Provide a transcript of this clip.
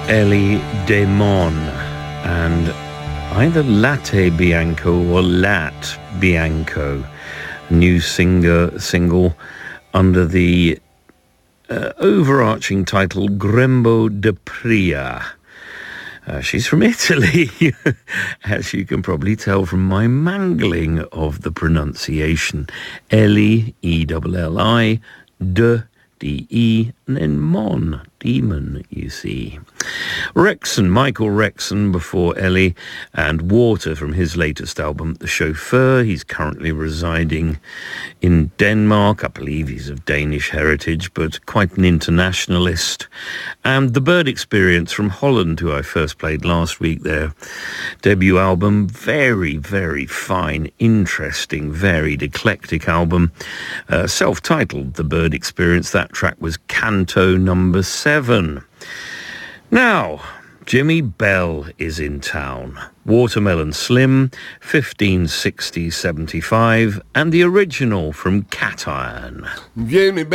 Ellie Demon, and either Latte Bianco or Lat Bianco, a new single under the overarching title Grembo de Pria. She's from Italy, as you can probably tell from my mangling of the pronunciation. Ellie, E-L-L-I, de, D-E, and then Mon, demon, you see. Rexon, Michael Rexon before Ellie, and Water from his latest album, The Chauffeur. He's currently residing in Denmark. I believe he's of Danish heritage, but quite an internationalist. And The Bird Experience from Holland, who I first played last week, their debut album. Very, very fine, interesting, varied, eclectic album. Self-titled The Bird Experience. That track was Canto number 7. Now, Jimmy Bell is in town. Watermelon Slim, 1560-75, and the original from Cat Iron. Jimmy